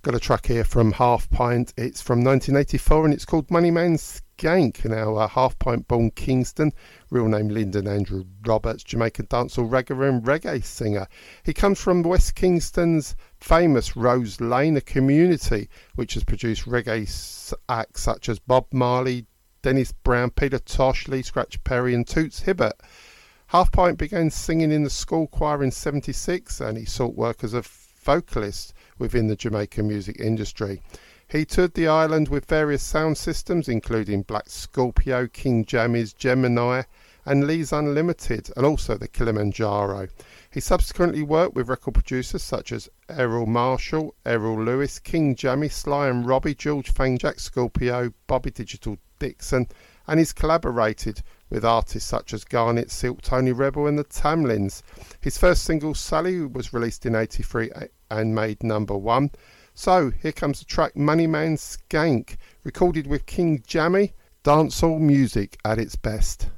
Got a track here from Half Pint. It's from 1984 and it's called Money Man Skank. Now, Half Pint born Kingston, real name Lyndon Andrew Roberts, Jamaican dancehall reggae and reggae singer. He comes from West Kingston's famous Rose Lane, a community which has produced reggae acts such as Bob Marley, Dennis Brown, Peter Tosh, Lee Scratch Perry and Toots Hibbert. Half Pint began singing in the school choir in '76 and he sought work as a vocalist within the Jamaican music industry. He toured the island with various sound systems including Black Scorpio, King Jammy's, Gemini and Lee's Unlimited, and also the Kilimanjaro. He subsequently worked with record producers such as Errol Marshall, Errol Lewis, King Jammy, Sly and Robbie, George Fang, Jack Scorpio, Bobby Digital Dixon, and he's collaborated with artists such as Garnet Silk, Tony Rebel and the Tamlins. His first single, Sully, was released in '83 and made #1. So here comes the track Money Man Skank, recorded with King Jammy, dancehall music at its best.